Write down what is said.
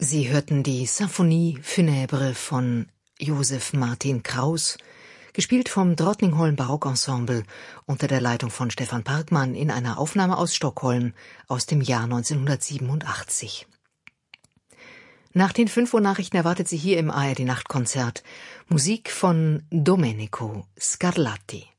Sie hörten die Symphonie funèbre von Joseph Martin Kraus, gespielt vom Drottningholm Barockensemble unter der Leitung von Stefan Parkmann in einer Aufnahme aus Stockholm aus dem Jahr 1987. Nach den 5 Uhr Nachrichten erwartet Sie hier im ARD Nachtkonzert Musik von Domenico Scarlatti.